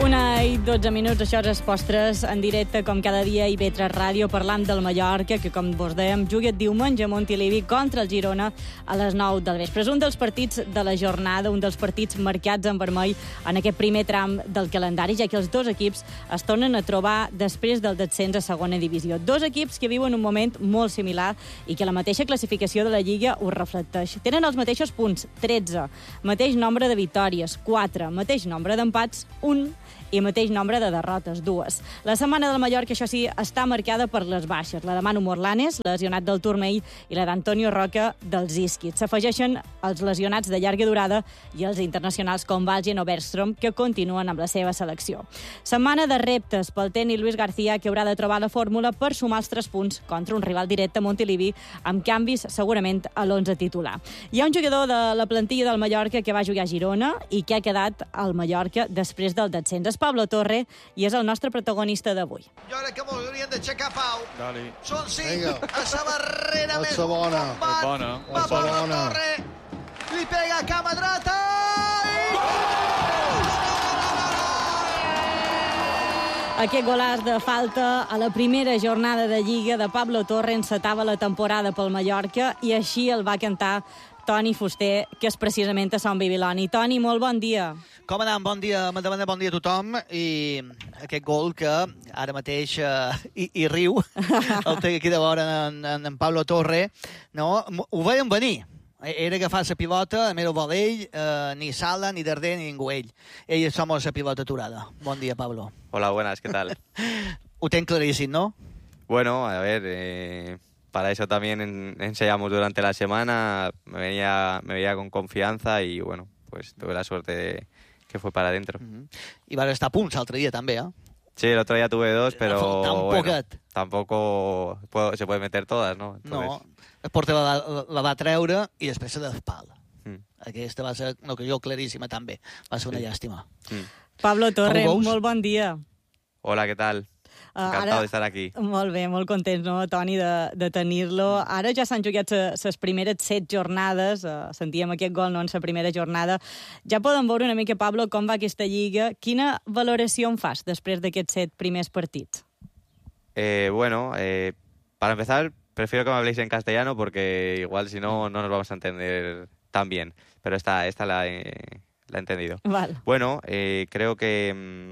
1:12, això és Esports 3 en directe, com cada dia, a IB3 Ràdio, parlant del Mallorca, que, com vos dèiem, juga diumenge a Montilivi contra el Girona a les 9 del vespre. És un dels partits de la jornada, un dels partits marcats en vermell en aquest primer tram del calendari, ja que els dos equips es tornen a trobar després del descens a segona divisió. Dos equips que viuen un moment molt similar i que la mateixa classificació de la Lliga ho reflecteix. Tenen els mateixos punts, 13, mateix nombre de victòries, 4, mateix nombre d'empats, 1, i mateix nombre de derrotes, 2. La setmana del Mallorca, això sí, està marcada per les baixes. La de Manu Morlanes, lesionat del turmell, i la d'Antonio Roca dels Isquits. S'afegeixen els lesionats de llarga durada i els internacionals com Valgen o Bergstrom, que continuen amb la seva selecció. Setmana de reptes pel tècnic Luis García, que haurà de trobar la fórmula per sumar els 3 punts contra un rival directe a Montilivi, amb canvis segurament a l'11 titular. Hi ha un jugador de la plantilla del Mallorca que va jugar a Girona i que ha quedat al Mallorca després del descens. És Pablo Torre i és el nostre protagonista d'avui. Jo crec que haurien d'aixecar Pau. Dale. Són 5, a sa barrera més un segona. combat. Bona. Va Pablo Torre, li pega a cama dreta i... Aquest golaç de falta a la primera jornada de Lliga de Pablo Torre encetava la temporada pel Mallorca i així el va cantar Toni Fuster, que és precisament a Sant Bibiloni. Toni, molt bon dia. Com anem? Bon dia, m'ha demanat bon dia a tothom. I aquest gol que ara mateix hi riu, el té aquí de vora en Pablo Torre, no? Ho veiem venir. Era agafar la pilota, a mero vol ell, ni Sala, ni Darder, ni ningú ell. Ell somos la pilota aturada. Bon dia, Pablo. Hola, buenas, ¿qué tal? Ho tenc claríssim, ¿no? Bueno, a ver, para eso también ensayamos durante la semana, me veía con confianza y bueno, pues tuve la suerte de que fue para adentro. I va estar a punts l'altre dia, també, eh? Sí, el otro día tuve 2, pero bueno, tampoco se puede meter todas, ¿no? Entonces... No, el porter la va treure i després se despala. Aquesta va ser, no, que jo claríssima també. Va ser una llàstima. Pablo Torre, molt bon dia. Hola, ¿qué tal? Encantado de estar aquí. Molt bé, molt contents, no, Toni, de tenir-lo. Ara ja s'han jugat les primeres 7 jornades, sentíem aquest gol no, en la primera jornada. Ja podem veure una mica, Pablo, com va aquesta Lliga. Quina valoració en fas després d'aquests 7 primers partits? Bueno, para empezar, prefiero que me habléis en castellano porque igual si no, no nos vamos a entender tan bien. Pero esta la he entendido. Vale. Bueno, creo que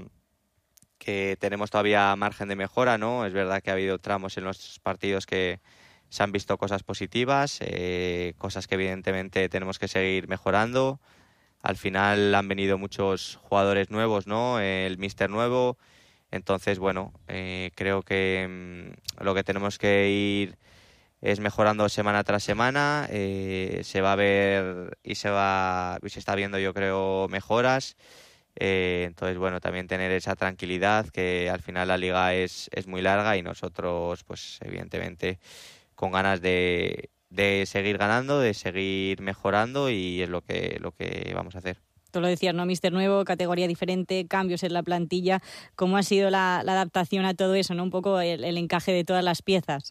tenemos todavía margen de mejora, ¿no? Es verdad que ha habido tramos en los partidos que se han visto cosas positivas, cosas que evidentemente tenemos que seguir mejorando. Al final han venido muchos jugadores nuevos, ¿no? El míster nuevo. Entonces, bueno, creo que lo que tenemos que ir es mejorando semana tras semana. Se va a ver y se está viendo, yo creo, mejoras. Entonces, bueno, también tener esa tranquilidad, que al final la liga es muy larga y nosotros, pues evidentemente, con ganas de seguir ganando, de seguir mejorando, y es lo que vamos a hacer. Tú lo decías, ¿no? Míster nuevo, categoría diferente, cambios en la plantilla. ¿Cómo ha sido la adaptación a todo eso, ¿no? Un poco el encaje de todas las piezas.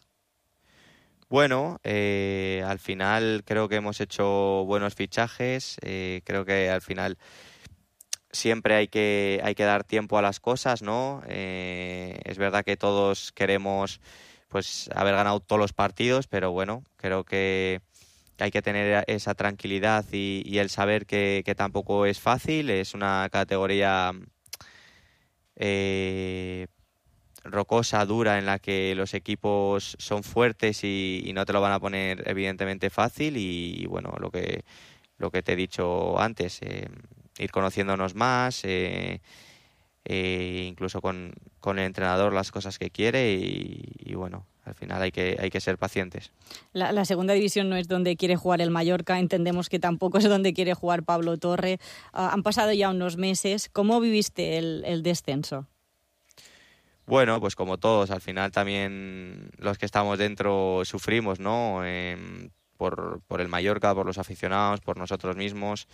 Bueno, al final creo que hemos hecho buenos fichajes. Creo que al final siempre hay que dar tiempo a las cosas, ¿no? Es verdad que todos queremos pues haber ganado todos los partidos, pero bueno, creo que hay que tener esa tranquilidad y el saber que tampoco es fácil. Es una categoría rocosa, dura, en la que los equipos son fuertes y no te lo van a poner evidentemente fácil. Y bueno, lo que te he dicho antes, ir conociéndonos más, incluso con el entrenador, las cosas que quiere, y bueno, al final hay que ser pacientes. La segunda división no es donde quiere jugar el Mallorca, entendemos que tampoco es donde quiere jugar Pablo Torre. Han pasado ya unos meses. ¿Cómo viviste el descenso? Bueno, pues como todos, al final también los que estamos dentro sufrimos, ¿no? Por el Mallorca, por los aficionados, por nosotros mismos.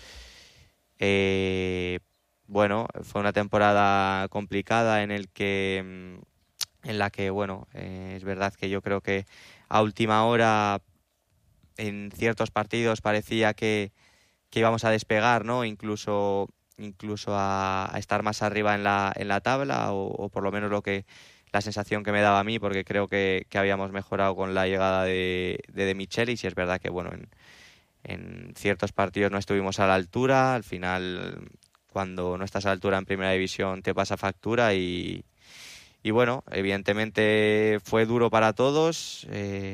Bueno, fue una temporada complicada en la que, bueno, es verdad que yo creo que a última hora en ciertos partidos parecía que íbamos a despegar, ¿no? Incluso incluso a estar más arriba en la tabla, o por lo menos la sensación que me daba a mí, porque creo que habíamos mejorado con la llegada de Michelis, y es verdad que bueno, en ciertos partidos no estuvimos a la altura. Al final, cuando no estás a la altura en primera división, te pasa factura, y bueno, evidentemente fue duro para todos.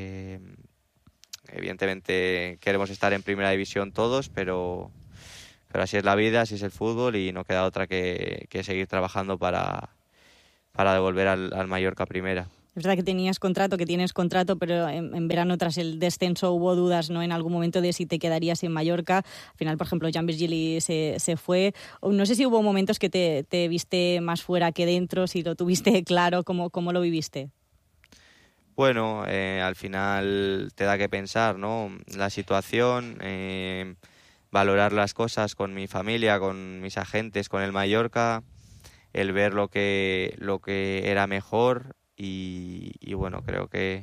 Evidentemente queremos estar en primera división todos, pero así es la vida, así es el fútbol, y no queda otra que seguir trabajando para devolver al Mallorca a primera. Es verdad que tienes contrato, pero en verano, tras el descenso, hubo dudas, ¿no?, en algún momento de si te quedarías en Mallorca. Al final, por ejemplo, Jan Virgili se fue. No sé si hubo momentos que te viste más fuera que dentro, si lo tuviste claro, ¿cómo lo viviste? Bueno, al final te da que pensar, ¿no? La situación, valorar las cosas con mi familia, con mis agentes, con el Mallorca, el ver lo que era mejor, y bueno, creo que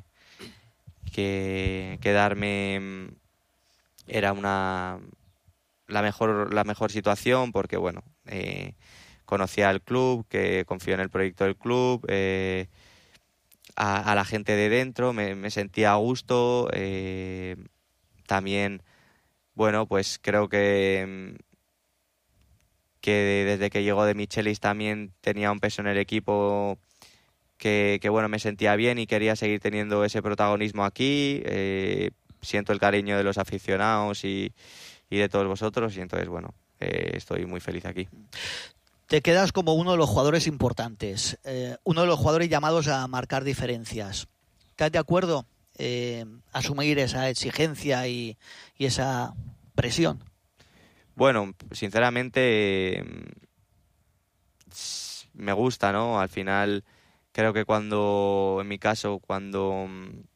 quedarme era la mejor situación, porque bueno, conocía al club, que confío en el proyecto del club, a la gente de dentro, me sentía a gusto. También, bueno, pues creo que desde que llegó de Michelis también tenía un peso en el equipo, que bueno, me sentía bien y quería seguir teniendo ese protagonismo aquí. Siento el cariño de los aficionados y de todos vosotros, y entonces bueno, estoy muy feliz aquí. Te quedas como uno de los jugadores importantes, uno de los jugadores llamados a marcar diferencias. ¿Estás de acuerdo asumir esa exigencia y esa presión? Bueno, sinceramente me gusta, ¿no? Al final creo que en mi caso, cuando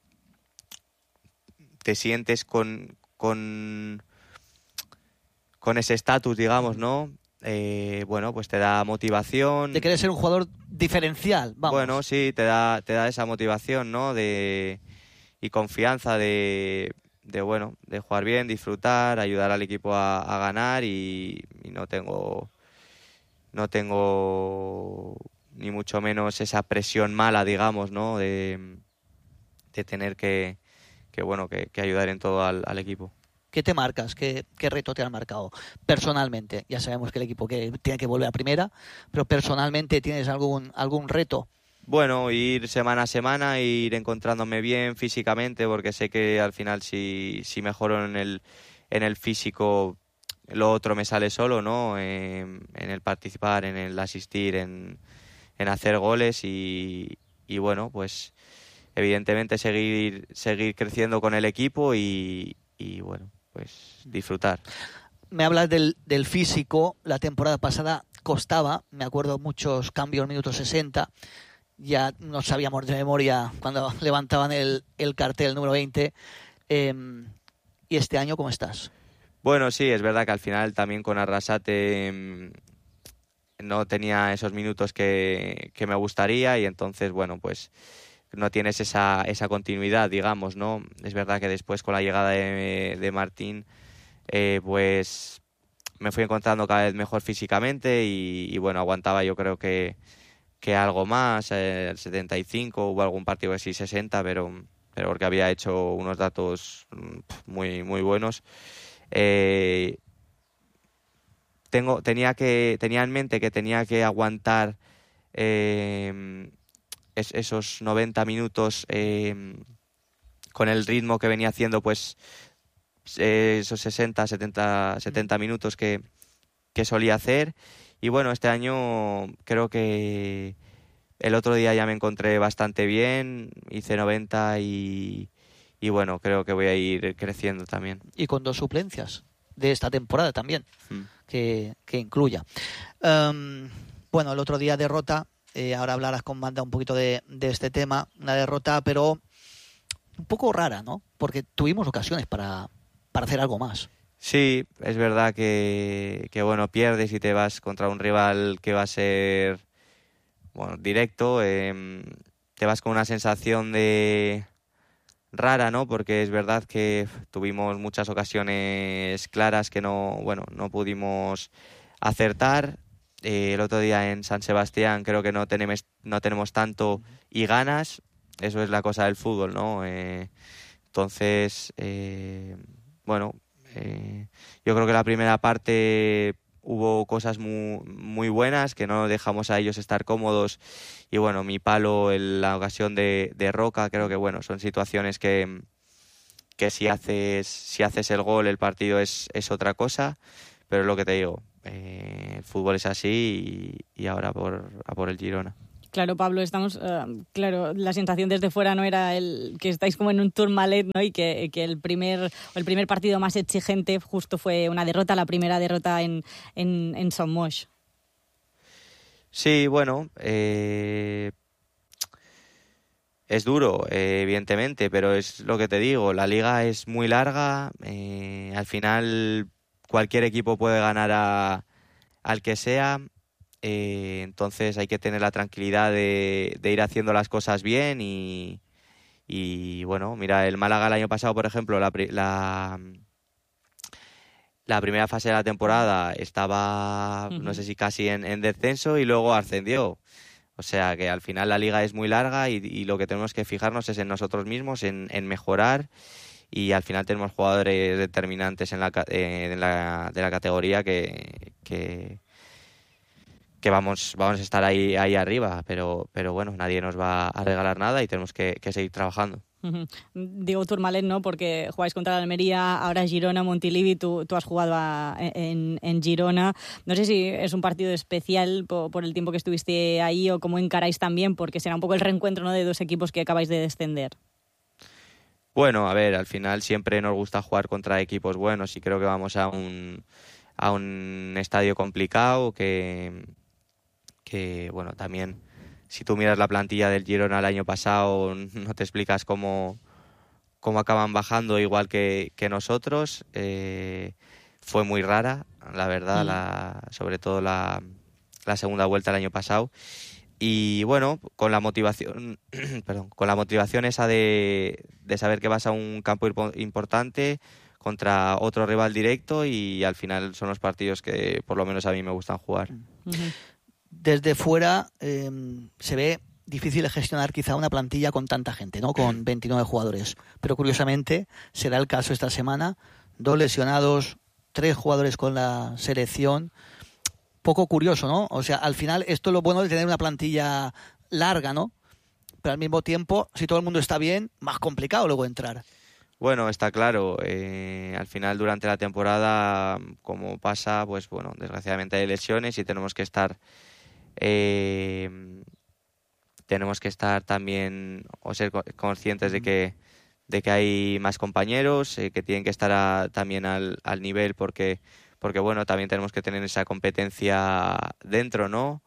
te sientes con ese estatus, digamos, ¿no? Bueno, pues te da motivación. De querer ser un jugador diferencial, vamos. Bueno, sí, te da esa motivación, ¿no? Y confianza de jugar bien, disfrutar, ayudar al equipo a ganar, y no tengo ni mucho menos esa presión mala, digamos, ¿no? De tener que ayudar en todo al equipo. ¿Qué te marcas? ¿Qué reto te han marcado personalmente? Ya sabemos que el equipo tiene que volver a primera, pero personalmente, ¿tienes algún reto? Bueno, ir semana a semana, ir encontrándome bien físicamente, porque sé que al final si mejoro en el físico, lo otro me sale solo, ¿no? En el participar, en el asistir, en hacer goles, y bueno, pues evidentemente seguir creciendo con el equipo, y bueno, pues disfrutar. Me hablas del físico. La temporada pasada costaba, me acuerdo, muchos cambios, minuto 60. Ya no sabíamos de memoria cuando levantaban el cartel número 20. ¿Y este año cómo estás? Bueno, sí, es verdad que al final también con Arrasate no tenía esos minutos que me gustaría, y entonces, bueno, pues no tienes esa continuidad, digamos, ¿no? Es verdad que después, con la llegada de Martín, pues me fui encontrando cada vez mejor físicamente, y bueno, aguantaba, yo creo que algo más, el 75, hubo algún partido que sí 60, pero porque había hecho unos datos muy, muy buenos. Tenía en mente que tenía que aguantar esos 90 minutos con el ritmo que venía haciendo, pues esos 60, 70 minutos que solía hacer. Y bueno, este año creo que el otro día ya me encontré bastante bien, hice 90, y bueno, creo que voy a ir creciendo también. Y con 2 suplencias de esta temporada también, que incluya. Bueno, el otro día derrota, ahora hablarás con Manda un poquito de este tema, una derrota pero un poco rara, ¿no? Porque tuvimos ocasiones para hacer algo más. Sí, es verdad que bueno, pierdes y te vas contra un rival que va a ser, bueno, directo. Te vas con una sensación rara, ¿no? Porque es verdad que tuvimos muchas ocasiones claras que no pudimos acertar. El otro día en San Sebastián creo que no tenemos tanto y ganas. Eso es la cosa del fútbol, ¿no? Entonces, bueno, yo creo que la primera parte hubo cosas muy buenas, que no dejamos a ellos estar cómodos. Y bueno, mi palo en la ocasión de Roca, creo que bueno, son situaciones que si haces el gol, el partido es otra cosa. Pero es lo que te digo, el fútbol es así y ahora a por el Girona. Claro, Pablo, claro, la sensación desde fuera no era el que estáis como en un Tourmalet, ¿no? Y que el primer partido más exigente justo fue una derrota, la primera derrota en Somos. Sí, bueno, es duro, evidentemente, pero es lo que te digo, la liga es muy larga, al final cualquier equipo puede ganar al que sea. Entonces hay que tener la tranquilidad de ir haciendo las cosas bien y bueno, mira, el Málaga el año pasado, por ejemplo, la primera fase de la temporada estaba, no sé si casi en descenso y luego ascendió. O sea que al final la liga es muy larga y lo que tenemos que fijarnos es en nosotros mismos, en mejorar, y al final tenemos jugadores determinantes de la categoría que vamos a estar ahí arriba, pero bueno, nadie nos va a regalar nada y tenemos que seguir trabajando. Digo Tourmalet, ¿no? Porque jugáis contra la Almería, ahora Girona, Montilivi, tú has jugado en Girona. No sé si es un partido especial por el tiempo que estuviste ahí o cómo encaráis también, porque será un poco el reencuentro, ¿no?, de dos equipos que acabáis de descender. Bueno, a ver, al final siempre nos gusta jugar contra equipos buenos y creo que vamos a un estadio complicado que bueno, también si tú miras la plantilla del Girona el año pasado no te explicas cómo acaban bajando igual que nosotros. Fue muy rara, la verdad, sobre todo la segunda vuelta el año pasado. Y bueno, con la motivación esa de saber que vas a un campo importante contra otro rival directo, y al final son los partidos que por lo menos a mí me gustan jugar. Desde fuera se ve difícil de gestionar quizá una plantilla con tanta gente, ¿no? Con 29 jugadores. Pero curiosamente será el caso esta semana. 2 lesionados, 3 jugadores con la selección. Poco curioso, ¿no? O sea, al final esto es lo bueno de tener una plantilla larga, ¿no? Pero al mismo tiempo, si todo el mundo está bien, más complicado luego entrar. Bueno, está claro. Al final, durante la temporada, como pasa, pues bueno, desgraciadamente hay lesiones y tenemos que estar también o ser conscientes de que hay más compañeros que tienen que estar también al nivel, porque bueno, también tenemos que tener esa competencia dentro, ¿no?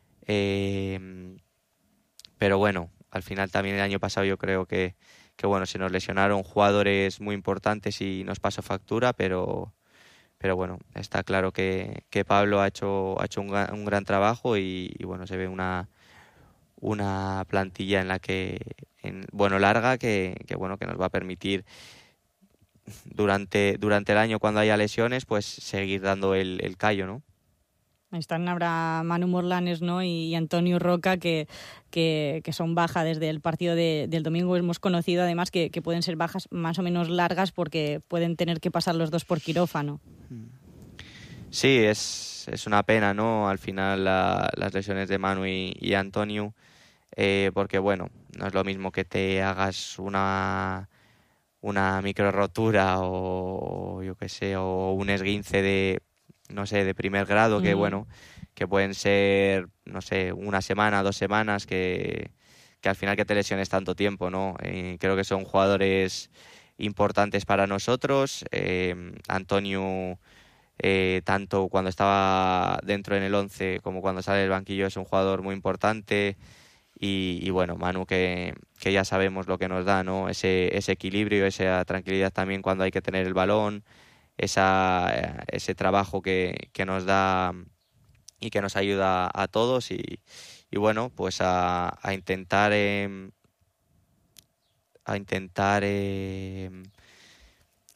Pero bueno, al final también el año pasado yo creo que bueno, se nos lesionaron jugadores muy importantes y nos pasó factura, pero bueno, está claro que Pablo ha hecho un gran trabajo y bueno, se ve una plantilla en la larga que bueno, que nos va a permitir durante el año, cuando haya lesiones, pues seguir dando el callo, ¿no? Ahí están ahora Manu Morlanes, ¿no?, y Antonio Roca, que son baja desde el partido del domingo. Hemos conocido además que pueden ser bajas más o menos largas porque pueden tener que pasar los dos por quirófano. Sí, es una pena, ¿no? Al final las lesiones de Manu y Antonio, porque bueno, no es lo mismo que te hagas una micro rotura o yo qué sé, o un esguince de primer grado, que bueno, que pueden ser, no sé, 1 semana, 2 semanas, que al final que te lesiones tanto tiempo, ¿no? Creo que son jugadores importantes para nosotros. Antonio, tanto cuando estaba dentro en el 11 como cuando sale del banquillo, es un jugador muy importante. Y bueno, Manu, que ya sabemos lo que nos da, ¿no? Ese equilibrio, esa tranquilidad también cuando hay que tener el balón, ese trabajo que nos da y que nos ayuda a todos, y bueno, pues a intentar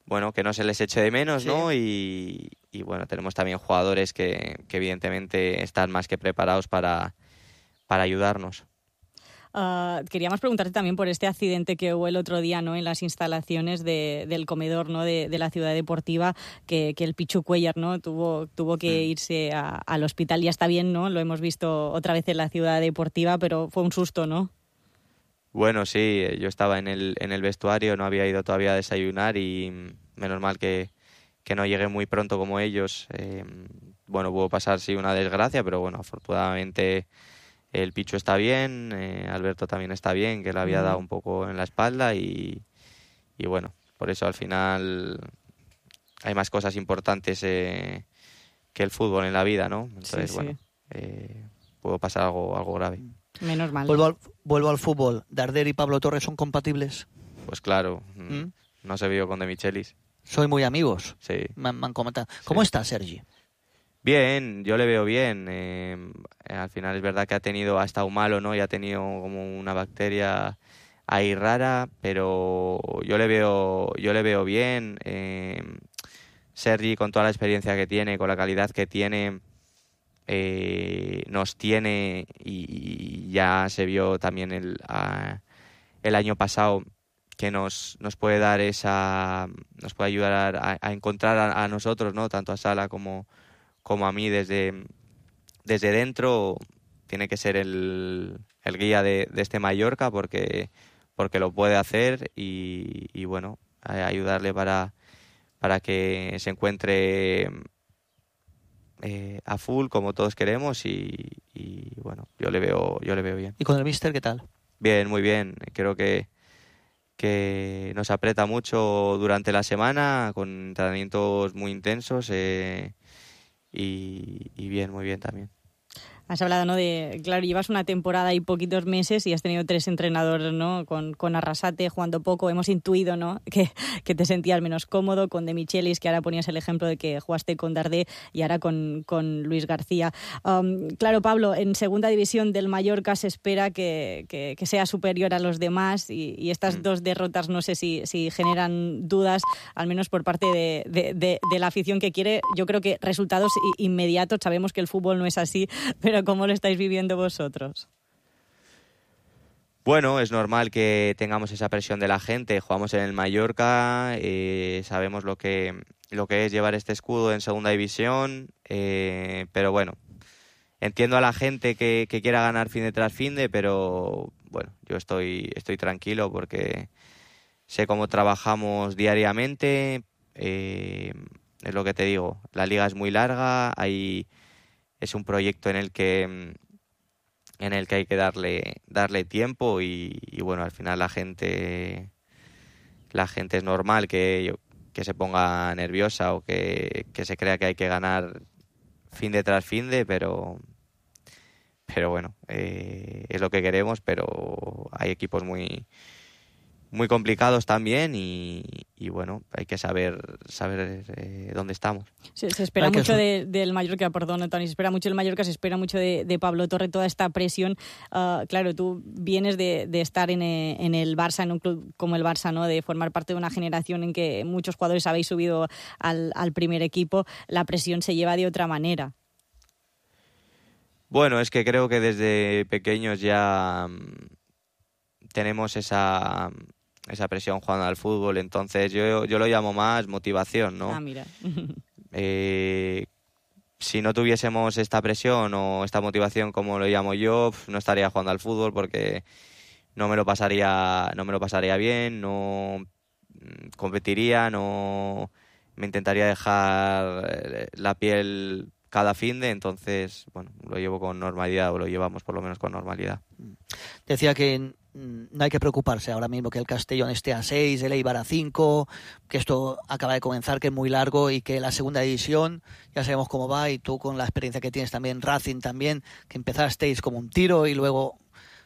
bueno, que no se les eche de menos, Sí. ¿no? Y bueno, tenemos también jugadores que evidentemente están más que preparados para ayudarnos. Queríamos preguntarte también por este accidente que hubo el otro día, ¿no?, en las instalaciones del comedor, ¿no?, de la ciudad deportiva, que el Pichu Cuéllar, ¿no?, tuvo que irse al hospital. Ya está bien, ¿no? Lo hemos visto otra vez en la ciudad deportiva, pero fue un susto, ¿no? Bueno, sí, yo estaba en el vestuario, no había ido todavía a desayunar y menos mal que no llegué muy pronto como ellos. Bueno, pudo pasar, sí, una desgracia, pero bueno, afortunadamente el Pichu está bien, Alberto también está bien, que le había dado un poco en la espalda y bueno, por eso al final hay más cosas importantes que el fútbol en la vida, ¿no? Entonces, Sí. bueno, pudo pasar algo grave. Menos mal. Vuelvo al fútbol. ¿Darder y Pablo Torre son compatibles? Pues claro, no se vio con De Michelis. Soy muy amigos. Sí. Me han comentado. ¿Cómo está Sergi? Bien, yo le veo bien. Al final es verdad que ha estado malo, ¿no? Y ha tenido como una bacteria ahí rara, pero yo le veo bien. Sergi, con toda la experiencia que tiene, con la calidad que tiene, nos tiene y ya se vio también el año pasado que nos puede dar nos puede ayudar a encontrar a nosotros, ¿no? Tanto a Sala como a mí desde dentro. Tiene que ser el guía de este Mallorca porque lo puede hacer y bueno, ayudarle para que se encuentre a full como todos queremos y bueno, yo le veo bien. ¿Y con el míster qué tal? Bien, muy bien. Creo que nos aprieta mucho durante la semana con entrenamientos muy intensos y bien, muy bien también. Has hablado, ¿no?, claro, llevas una temporada y poquitos meses y has tenido 3 entrenadores, ¿no?, con Arrasate jugando poco. Hemos intuido, ¿no?, que te sentías menos cómodo con De Michelis, que ahora ponías el ejemplo de que jugaste con Darder y ahora con Luis García. Claro, Pablo, en segunda división del Mallorca se espera que sea superior a los demás y estas 2 derrotas no sé si generan dudas, al menos por parte de la afición que quiere, yo creo que resultados inmediatos. Sabemos que el fútbol no es así, pero ¿cómo lo estáis viviendo vosotros? Bueno, es normal que tengamos esa presión de la gente. Jugamos en el Mallorca, sabemos lo que es llevar este escudo en segunda división, pero bueno, entiendo a la gente que quiera ganar fin de tras fin de, pero bueno, yo estoy tranquilo porque sé cómo trabajamos diariamente. Es lo que te digo, la liga es muy larga, es un proyecto en el que hay que darle tiempo y bueno, al final la gente es normal que se ponga nerviosa o que se crea que hay que ganar fin de tras fin de, pero bueno, es lo que queremos, pero hay equipos muy muy complicados también y bueno, hay que saber dónde estamos. Se espera mucho del Mallorca, perdón, Toni, se espera mucho del Mallorca, se espera mucho de Pablo Torre, toda esta presión. Claro, tú vienes de estar en el Barça, en un club como el Barça, ¿no?, de formar parte de una generación en que muchos jugadores habéis subido al primer equipo. La presión se lleva de otra manera. Bueno, es que creo que desde pequeños ya tenemos esa presión jugando al fútbol, entonces yo lo llamo más motivación, ¿no? Ah, mira. Si no tuviésemos esta presión o esta motivación, como lo llamo yo, no estaría jugando al fútbol porque no me lo pasaría bien, no competiría, no me intentaría dejar la piel cada finde, entonces, bueno, lo llevo con normalidad, o lo llevamos por lo menos con normalidad. Decía que no hay que preocuparse ahora mismo que el Castellón esté a 6, el Eibar a 5, que esto acaba de comenzar, que es muy largo y que la segunda división ya sabemos cómo va, y tú con la experiencia que tienes también, Racing también, que empezasteis como un tiro y luego...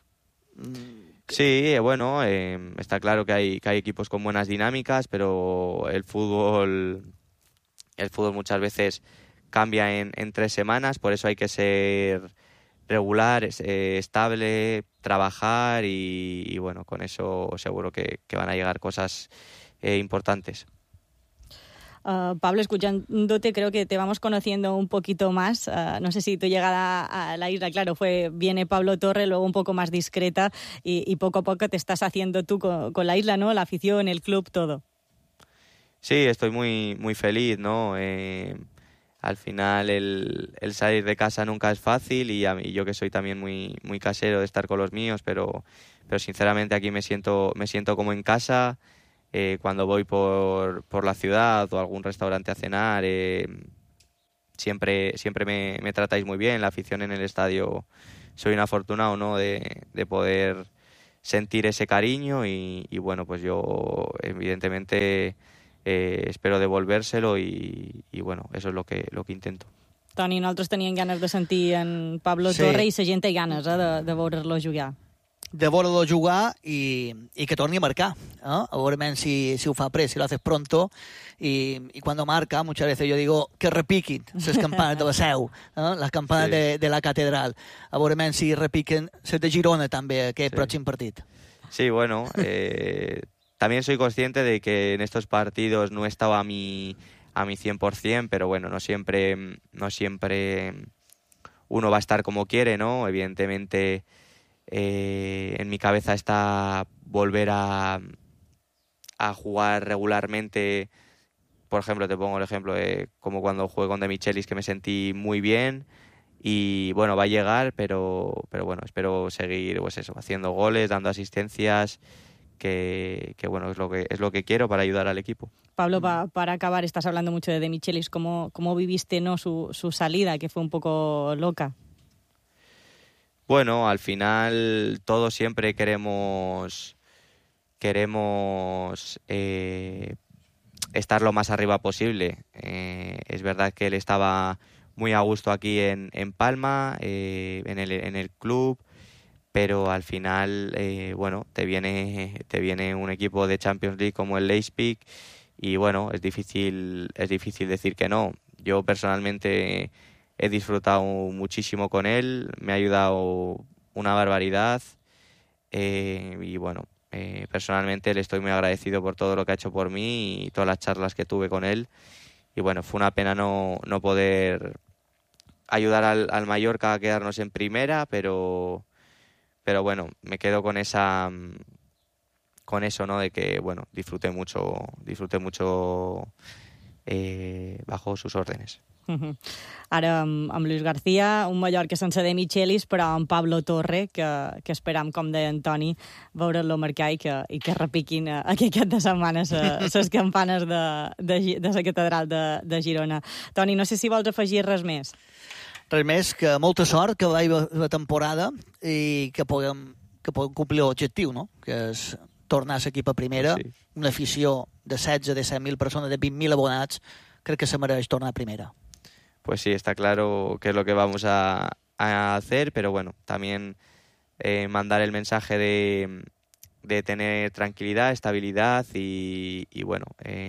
Sí, bueno, está claro que hay equipos con buenas dinámicas, pero el fútbol muchas veces cambia en 3 semanas, por eso hay que ser regular, estable, trabajar y bueno, con eso seguro que van a llegar cosas importantes. Pablo, escuchándote, creo que te vamos conociendo un poquito más. No sé si tu llegada a la isla, claro, viene Pablo Torre, luego un poco más discreta y poco a poco te estás haciendo tú con la isla, ¿no? La afición, el club, todo. Sí, estoy muy, muy feliz, ¿no? Al final el salir de casa nunca es fácil y yo que soy también muy, muy casero de estar con los míos, pero sinceramente aquí me siento como en casa. Cuando voy por la ciudad o a algún restaurante a cenar, siempre me tratáis muy bien. La afición en el estadio, soy un afortunado, ¿no? de poder sentir ese cariño y bueno, pues yo evidentemente espero devolvérselo y bueno, eso es lo que intento. Toni, nosaltres teníem ganes de sentir en Pablo Torre i la gent té ganes de veure-lo jugar. De veure-lo jugar y que torni a marcar. A ver si ho fa si lo haces pronto. Y cuando marca, muchas veces yo digo que repiquin las campanas de la Seu, las campanas sí. de la catedral. A ver si repiquen les de Girona també aquest pròxim partit. Sí, bueno, también soy consciente de que en estos partidos no estaba a mi 100%, pero bueno, no siempre uno va a estar como quiere, ¿no? Evidentemente en mi cabeza está volver a jugar regularmente. Por ejemplo, te pongo el ejemplo de como cuando jugué con De Michelis, que me sentí muy bien y bueno, va a llegar, pero bueno, espero seguir pues eso, haciendo goles, dando asistencias, que bueno, es lo que quiero para ayudar al equipo. Pablo, para acabar, estás hablando mucho de Michelis. ¿Cómo viviste, no, su salida, que fue un poco loca? Bueno, al final todos siempre queremos estar lo más arriba posible. Es verdad que él estaba muy a gusto aquí en Palma, en el club, pero al final, bueno, te viene un equipo de Champions League como el Leipzig y bueno, es difícil decir que no. Yo personalmente he disfrutado muchísimo con él, me ha ayudado una barbaridad y bueno, personalmente le estoy muy agradecido por todo lo que ha hecho por mí y todas las charlas que tuve con él y bueno, fue una pena no poder ayudar al Mallorca a quedarnos en primera, pero bueno, me quedo con eso, ¿no? De que bueno, disfruté mucho bajo sus órdenes. Ara amb Luis García, un Mallorca sense De Michelis, però amb Pablo Torre, que esperam, com deia Toni, veure-lo marcar i que repiquin aquest cap de setmana les campanes de la catedral de Girona. Toni, no sé si vols afegir res més. Res més, que molta sort, que vagi la temporada i que puguem complir l'objectiu, no? Que és tornar a l'equip a primera, sí. Una afició de 16, de 17.000 persones, de 20.000 abonats, crec que se mereix tornar a primera. Pues sí, está claro que es lo que vamos a hacer, pero bueno, también mandar el mensaje de tener tranquilidad, estabilidad y bueno,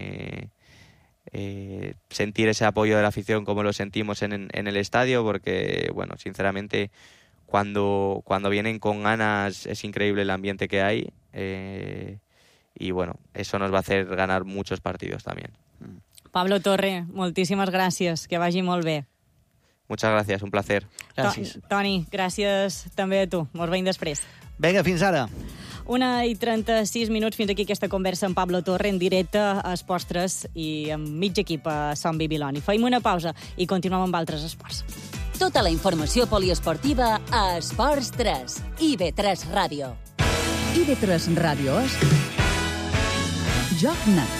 sentir ese apoyo de la afición como lo sentimos en el estadio, porque bueno, sinceramente cuando vienen con ganas es increíble el ambiente que hay y bueno, eso nos va a hacer ganar muchos partidos también. Pablo Torre, moltíssimes gràcies, que vagi molt bé. Muchas gracias, un placer. Gràcies. Toni, gràcies també a tu. Mos veiem després. Vinga, fins ara. 1:36 fins aquí aquesta conversa amb Pablo Torre en directe a Esports 3 i amb mig equip a Son Bibiloni. Fem una pausa i continuem amb altres esports. Tota la informació poliesportiva a Esports 3. IB3 Ràdio. IB3 Ràdio és Joc Net.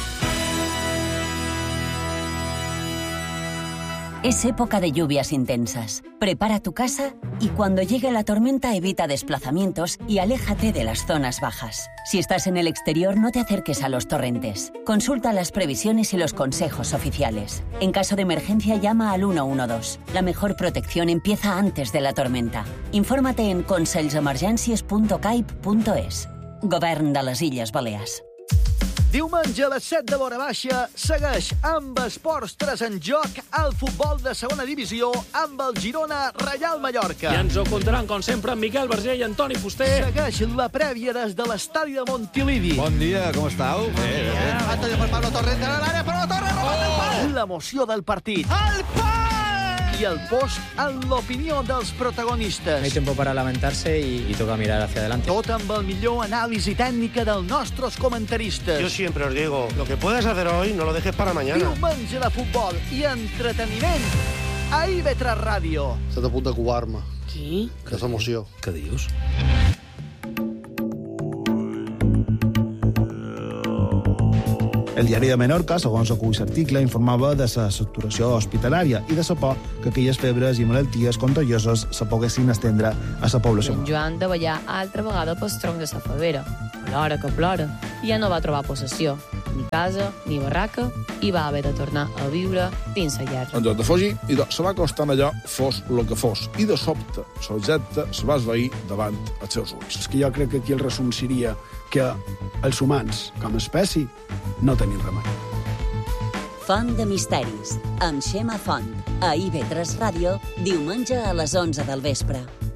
Es época de lluvias intensas. Prepara tu casa y cuando llegue la tormenta evita desplazamientos y aléjate de las zonas bajas. Si estás en el exterior, no te acerques a los torrentes. Consulta las previsiones y los consejos oficiales. En caso de emergencia, llama al 112. La mejor protección empieza antes de la tormenta. Infórmate en conselsemergències.caip.es. Govern de les Illes Balears. Diumenge a les 7 de l'hora baixa segueix amb Esports 3 en joc el futbol de segona divisió amb el Girona Reial Mallorca. I ens ho contaran, com sempre, Miquel Verger i Antoni Fuster. Segueix la prèvia des de l'estadi de Montilivi. Bon dia, com estàu? Antonio per Pablo Torre, entra a l'àrea, Pablo Torre, remata el pal. L'emoció del partit. El pal! I el post en l'opinió dels protagonistes. No hay tiempo para lamentarse y toca mirar hacia adelante. Tot amb el millor anàlisi tècnica dels nostres comentaristes. Yo siempre os digo, lo que puedes hacer hoy no lo dejes para mañana. Diumenge de futbol i entreteniment a IB3 Ràdio. Estat a punt de covar-me. Qui? Que és emoció. Què dius? El diari de Menorca, segons acull l'article, informava de la saturació hospitalària i de la por que aquelles febres i malalties contagioses se poguessin estendre a la població. En Joan de ballar altra vegada pel tronc de la favera. Plora que plora. Ja no va trobar possessió, ni casa, ni barraca, i va haver de tornar a viure dins la llar. En lloc de fugir, se va acostant allò, fos el que fos, i de sobte l'objecte se va esvair davant els seus ulls. És que jo crec que aquí el resum seria que els humans, com a espècie, no tenim remei. Font de misteris, amb Xema Font, a IB3 Ràdio, diumenge a les 11 del vespre.